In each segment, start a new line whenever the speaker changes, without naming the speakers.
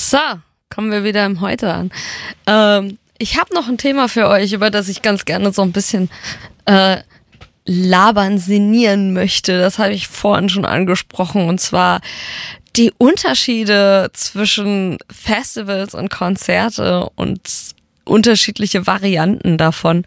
So, kommen wir wieder im Heute an. Ich habe noch ein Thema für euch, über das ich ganz gerne so ein bisschen labern, sinnieren möchte. Das habe ich vorhin schon angesprochen, und zwar die Unterschiede zwischen Festivals und Konzerte und unterschiedliche Varianten davon.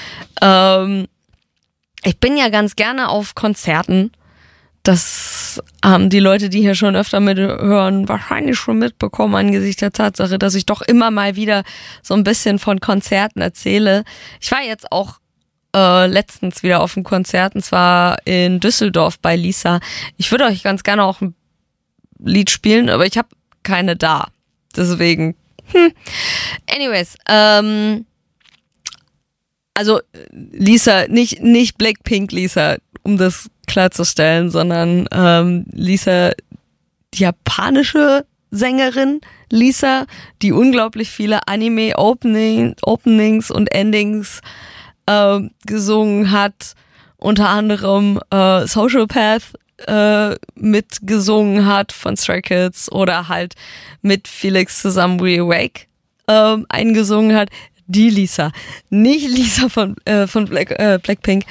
Ich bin ja ganz gerne auf Konzerten. Das haben die Leute, die hier schon öfter mithören, wahrscheinlich schon mitbekommen angesichts der Tatsache, dass ich doch immer mal wieder so ein bisschen von Konzerten erzähle. Ich war jetzt auch letztens wieder auf einem Konzert, und zwar in Düsseldorf bei Lisa. Ich würde euch ganz gerne auch ein Lied spielen, aber ich habe keine da. Deswegen. Anyways, also Lisa, nicht Blackpink Lisa, um das klarzustellen, sondern Lisa, die japanische Sängerin Lisa, die unglaublich viele Anime-Openings und Endings gesungen hat, unter anderem Social Path mitgesungen hat von Stray Kids oder halt mit Felix zusammen We Awake eingesungen hat. Die Lisa, nicht Lisa von Blackpink.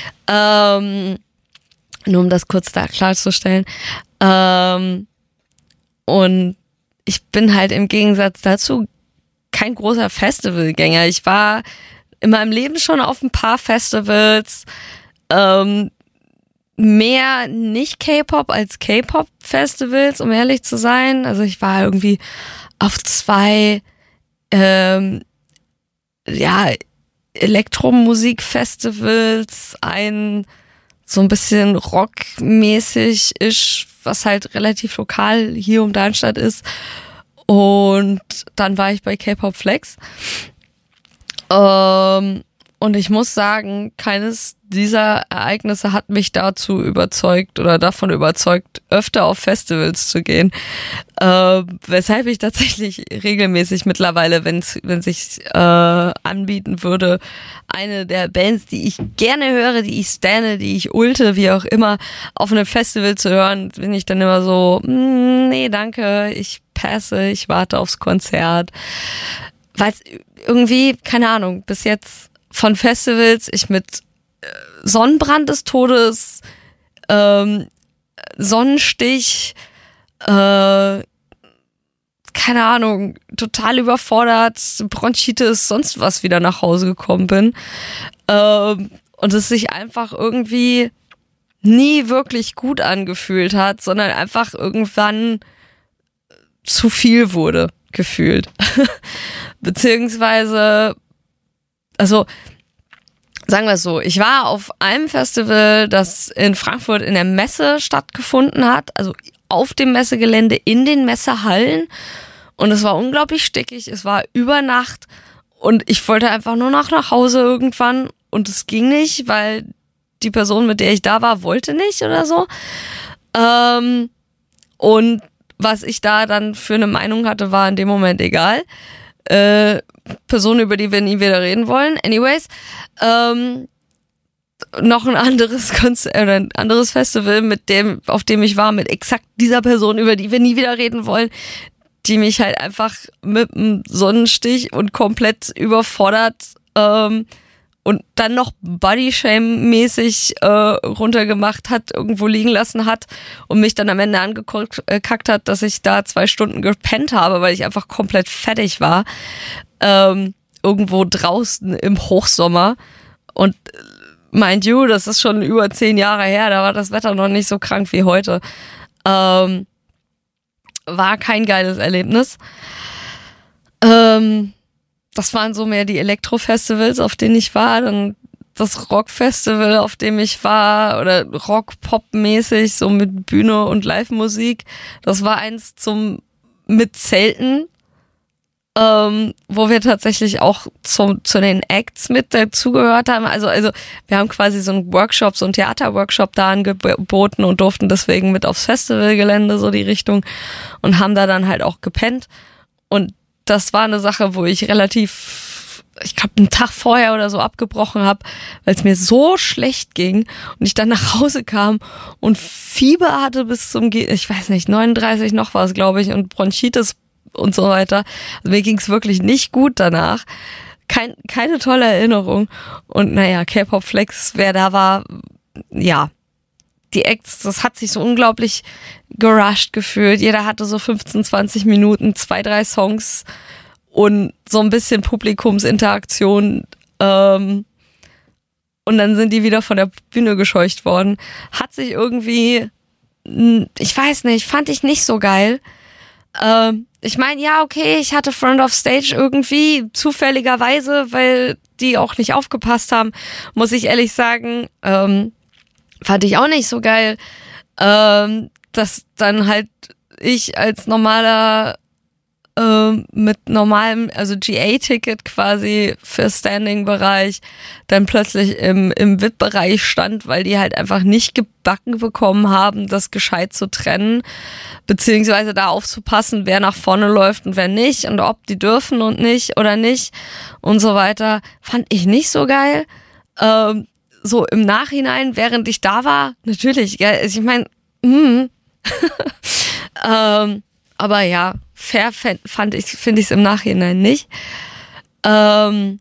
Nur um das kurz da klarzustellen. Und ich bin halt im Gegensatz dazu kein großer Festivalgänger. Ich war in meinem Leben schon auf ein paar Festivals, mehr nicht K-Pop als K-Pop-Festivals, um ehrlich zu sein. Also ich war irgendwie auf 2 Elektromusikfestivals, ein so ein bisschen rockmäßig ist, was halt relativ lokal hier um Darmstadt ist. Und dann war ich bei K-Pop Flex. Und ich muss sagen, keines dieser Ereignisse hat mich dazu überzeugt oder davon überzeugt, öfter auf Festivals zu gehen. Weshalb ich tatsächlich regelmäßig mittlerweile, wenn sich anbieten würde, eine der Bands, die ich gerne höre, die ich stanne, die ich ulte, wie auch immer, auf einem Festival zu hören, bin ich dann immer so, nee, danke, ich passe, ich warte aufs Konzert. Weil irgendwie, keine Ahnung, bis jetzt von Festivals ich mit Sonnenbrand des Todes, Sonnenstich, keine Ahnung, total überfordert, Bronchitis, sonst was wieder nach Hause gekommen bin. Und es sich einfach irgendwie nie wirklich gut angefühlt hat, sondern einfach irgendwann zu viel wurde, gefühlt. Beziehungsweise, also sagen wir es so, ich war auf einem Festival, das in Frankfurt in der Messe stattgefunden hat, also auf dem Messegelände, in den Messehallen, und es war unglaublich stickig, es war über Nacht und ich wollte einfach nur noch nach Hause irgendwann und es ging nicht, weil die Person, mit der ich da war, wollte nicht oder so. Und was ich da dann für eine Meinung hatte, war in dem Moment egal. Personen, über die wir nie wieder reden wollen. Anyways, noch ein anderes Konzert oder ein anderes Festival, auf dem ich war, mit exakt dieser Person, über die wir nie wieder reden wollen, die mich halt einfach mit einem Sonnenstich und komplett überfordert und dann noch Bodyshame-mäßig runtergemacht hat, irgendwo liegen lassen hat und mich dann am Ende angekackt hat, dass ich da 2 Stunden gepennt habe, weil ich einfach komplett fertig war. Irgendwo draußen im Hochsommer. Und mind you, das ist schon über 10 Jahre her, da war das Wetter noch nicht so krank wie heute. War kein geiles Erlebnis. Das waren so mehr die Elektro-Festivals, auf denen ich war. Dann das Rock-Festival, auf dem ich war, oder Rock-Pop-mäßig, so mit Bühne und Live-Musik. Das war eins mit Zelten, wo wir tatsächlich auch zu den Acts mit dazugehört haben. Also wir haben quasi so einen Workshop, so einen Theaterworkshop da angeboten und durften deswegen mit aufs Festivalgelände, so die Richtung, und haben da dann halt auch gepennt. Und das war eine Sache, wo ich relativ, ich glaube, einen Tag vorher oder so abgebrochen habe, weil es mir so schlecht ging und ich dann nach Hause kam und Fieber hatte bis zum, ich weiß nicht, 39 noch was, glaube ich, und Bronchitis und so weiter. Also mir ging es wirklich nicht gut danach. Keine tolle Erinnerung. Und naja, K-Pop Flex, wer da war, ja, die Acts, das hat sich so unglaublich gerusht gefühlt. Jeder hatte so 15, 20 Minuten, 2, 3 Songs und so ein bisschen Publikumsinteraktion. Und dann sind die wieder von der Bühne gescheucht worden. Hat sich irgendwie, ich weiß nicht, fand ich nicht so geil. Ich meine, ja, okay, ich hatte Front of Stage irgendwie zufälligerweise, weil die auch nicht aufgepasst haben, muss ich ehrlich sagen. Fand ich auch nicht so geil, dass dann halt ich als normaler mit normalem, also GA-Ticket quasi für Standing-Bereich dann plötzlich im VIP-Bereich stand, weil die halt einfach nicht gebacken bekommen haben, das gescheit zu trennen, beziehungsweise da aufzupassen, wer nach vorne läuft und wer nicht und ob die dürfen und nicht oder nicht und so weiter. Fand ich nicht so geil. So im Nachhinein, während ich da war, natürlich, gell, ich meine, aber ja, fair finde ich es im Nachhinein nicht. Und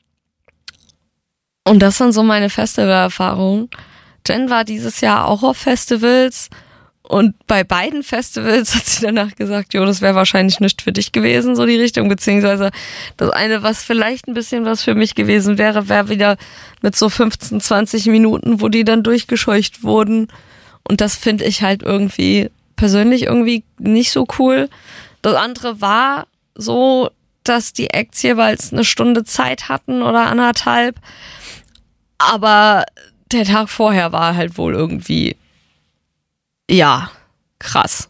das sind so meine Festivalerfahrungen. Jen war dieses Jahr auch auf Festivals und bei beiden Festivals hat sie danach gesagt, jo, das wäre wahrscheinlich nicht für dich gewesen, so die Richtung, beziehungsweise das eine, was vielleicht ein bisschen was für mich gewesen wäre, wäre wieder mit so 15, 20 Minuten, wo die dann durchgescheucht wurden und das finde ich halt irgendwie persönlich irgendwie nicht so cool. Das andere war so, dass die Acts jeweils eine Stunde Zeit hatten oder 1,5, aber der Tag vorher war halt wohl irgendwie, ja, krass.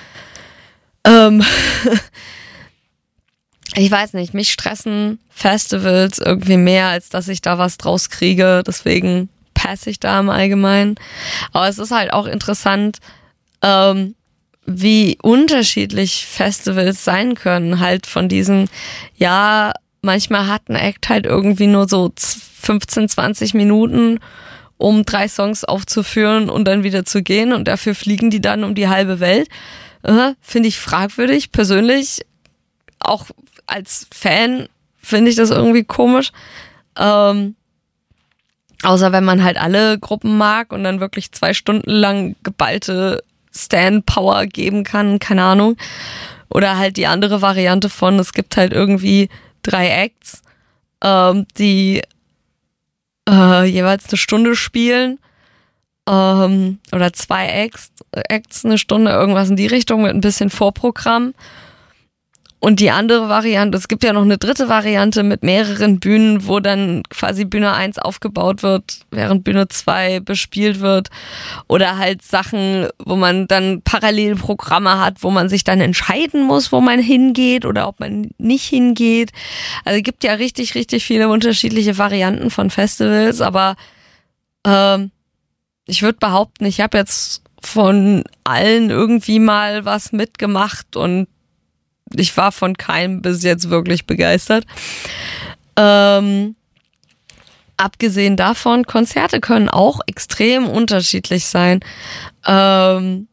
Ich weiß nicht, mich stressen Festivals irgendwie mehr, als dass ich da was draus kriege, deswegen passe ich da im Allgemeinen. Aber es ist halt auch interessant, wie unterschiedlich Festivals sein können, halt von diesen, ja, manchmal hat ein Act halt irgendwie nur so 15, 20 Minuten, um 3 Songs aufzuführen und dann wieder zu gehen und dafür fliegen die dann um die halbe Welt. Finde ich fragwürdig, persönlich, auch als Fan finde ich das irgendwie komisch. Außer wenn man halt alle Gruppen mag und dann wirklich 2 Stunden lang geballte Stand-Power geben kann, keine Ahnung. Oder halt die andere Variante von, es gibt halt irgendwie 3 Acts, die jeweils 1 Stunde spielen, oder 2 Acts 1 Stunde, irgendwas in die Richtung mit ein bisschen Vorprogramm. Und die andere Variante, es gibt ja noch eine dritte Variante mit mehreren Bühnen, wo dann quasi Bühne 1 aufgebaut wird, während Bühne 2 bespielt wird. Oder halt Sachen, wo man dann Parallelprogramme hat, wo man sich dann entscheiden muss, wo man hingeht oder ob man nicht hingeht. Also es gibt ja richtig, richtig viele unterschiedliche Varianten von Festivals, aber ich würde behaupten, ich habe jetzt von allen irgendwie mal was mitgemacht und ich war von keinem bis jetzt wirklich begeistert. Abgesehen davon, Konzerte können auch extrem unterschiedlich sein. Wenn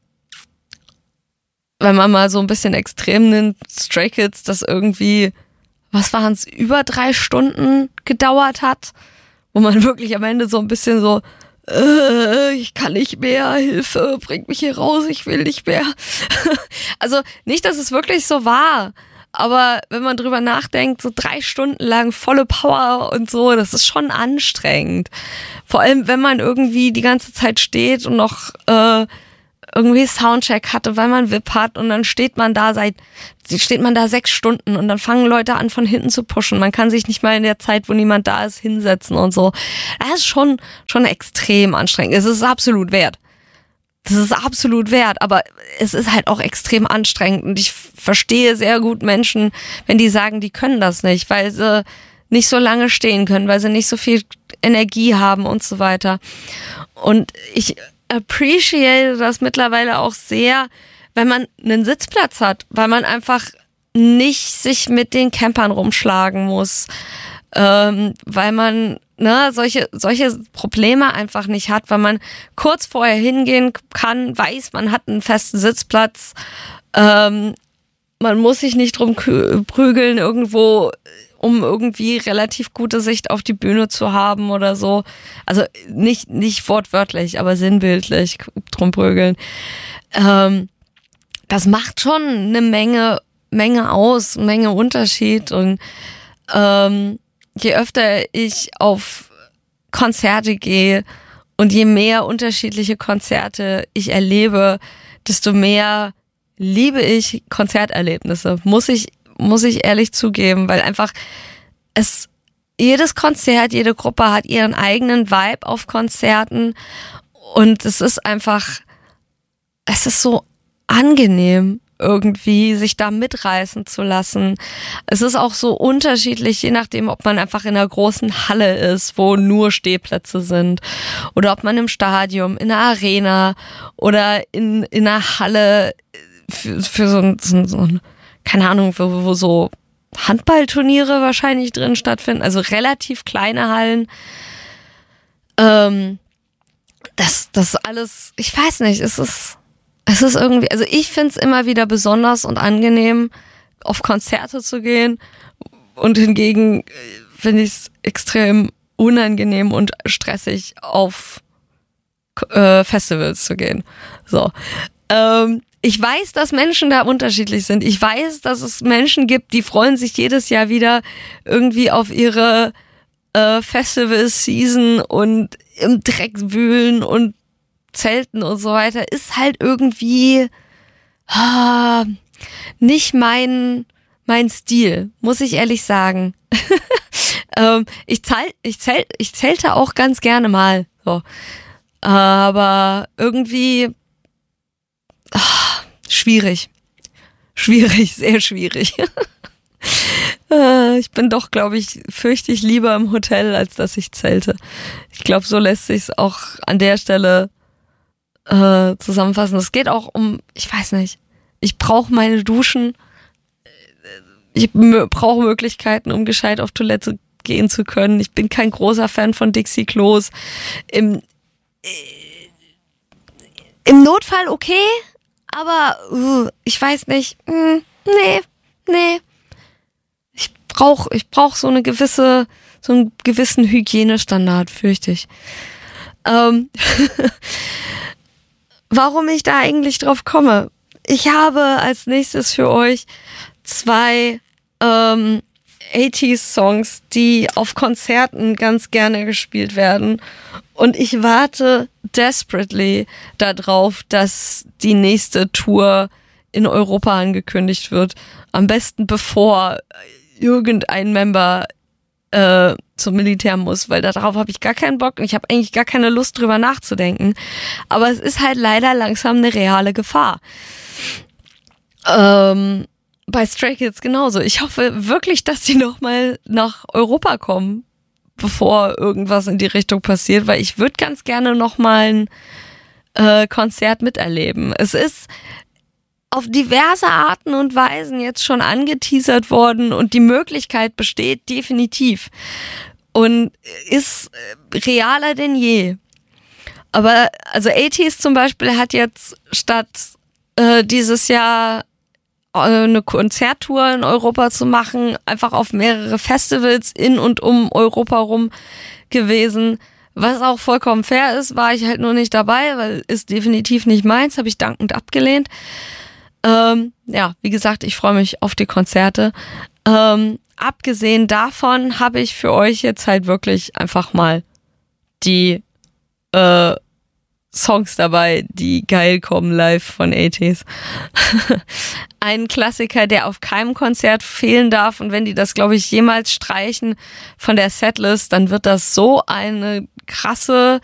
man mal so ein bisschen extrem nimmt, Stray Kids, das irgendwie, was waren es, über 3 Stunden gedauert hat, wo man wirklich am Ende so ein bisschen so, ich kann nicht mehr, Hilfe, bringt mich hier raus, ich will nicht mehr. Also nicht, dass es wirklich so war, aber wenn man drüber nachdenkt, so 3 Stunden lang volle Power und so, das ist schon anstrengend. Vor allem, wenn man irgendwie die ganze Zeit steht und noch irgendwie Soundcheck hatte, weil man VIP hat und dann steht man da 6 Stunden und dann fangen Leute an, von hinten zu pushen. Man kann sich nicht mal in der Zeit, wo niemand da ist, hinsetzen und so. Das ist schon extrem anstrengend. Es ist absolut wert. Das ist absolut wert, aber es ist halt auch extrem anstrengend und ich verstehe sehr gut Menschen, wenn die sagen, die können das nicht, weil sie nicht so lange stehen können, weil sie nicht so viel Energie haben und so weiter. Und ich appreciate das mittlerweile auch sehr, wenn man einen Sitzplatz hat, weil man einfach nicht sich mit den Campern rumschlagen muss, weil man solche Probleme einfach nicht hat, weil man kurz vorher hingehen kann, weiß, man hat einen festen Sitzplatz, man muss sich nicht drum prügeln irgendwo, um irgendwie relativ gute Sicht auf die Bühne zu haben oder so. Also nicht wortwörtlich, aber sinnbildlich drum prügeln. Das macht schon eine Menge aus, eine Menge Unterschied. Und je öfter ich auf Konzerte gehe und je mehr unterschiedliche Konzerte ich erlebe, desto mehr liebe ich Konzerterlebnisse, muss ich ehrlich zugeben, weil einfach jedes Konzert, jede Gruppe hat ihren eigenen Vibe auf Konzerten und es ist so angenehm irgendwie, sich da mitreißen zu lassen. Es ist auch so unterschiedlich, je nachdem, ob man einfach in einer großen Halle ist, wo nur Stehplätze sind, oder ob man im Stadion, in einer Arena oder in einer Halle für so ein keine Ahnung, wo so Handballturniere wahrscheinlich drin stattfinden, also relativ kleine Hallen. Das alles, ich weiß nicht, es ist irgendwie, also ich finde es immer wieder besonders und angenehm, auf Konzerte zu gehen, und hingegen finde ich es extrem unangenehm und stressig, auf Festivals zu gehen. So. Ich weiß, dass Menschen da unterschiedlich sind. Ich weiß, dass es Menschen gibt, die freuen sich jedes Jahr wieder irgendwie auf ihre Festival-Season und im Dreck wühlen und Zelten und so weiter. Ist halt irgendwie nicht mein Stil, muss ich ehrlich sagen. Ich zelte auch ganz gerne mal. So. Aber irgendwie schwierig, sehr schwierig. Ich bin doch, glaube ich, fürchte ich lieber im Hotel, als dass ich zelte. Ich glaube, so lässt sich's auch an der Stelle zusammenfassen. Es geht auch um, ich weiß nicht, ich brauche meine Duschen, ich brauche Möglichkeiten, um gescheit auf Toilette gehen zu können. Ich bin kein großer Fan von Dixie-Klos. Im Notfall okay, aber ich weiß nicht, nee. Ich brauch so einen gewissen Hygienestandard, fürchte ich. Warum ich da eigentlich drauf komme? Ich habe als nächstes für euch 2 80s-Songs, die auf Konzerten ganz gerne gespielt werden. Und ich warte desperately darauf, dass die nächste Tour in Europa angekündigt wird. Am besten bevor irgendein Member zum Militär muss, weil darauf habe ich gar keinen Bock und ich habe eigentlich gar keine Lust drüber nachzudenken. Aber es ist halt leider langsam eine reale Gefahr. Bei Stray Kids genauso. Ich hoffe wirklich, dass die nochmal nach Europa kommen, bevor irgendwas in die Richtung passiert, weil ich würde ganz gerne nochmal ein Konzert miterleben. Es ist auf diverse Arten und Weisen jetzt schon angeteasert worden und die Möglichkeit besteht definitiv und ist realer denn je. Aber also 80s zum Beispiel hat jetzt statt dieses Jahr eine Konzerttour in Europa zu machen, einfach auf mehrere Festivals in und um Europa rum gewesen. Was auch vollkommen fair ist, war ich halt nur nicht dabei, weil ist definitiv nicht meins, habe ich dankend abgelehnt. Ja, wie gesagt, ich freue mich auf die Konzerte. Abgesehen davon habe ich für euch jetzt halt wirklich einfach mal die Songs dabei, die geil kommen live von 80s. Ein Klassiker, der auf keinem Konzert fehlen darf, und wenn die das, glaube ich, jemals streichen von der Setlist, dann wird das so eine krasse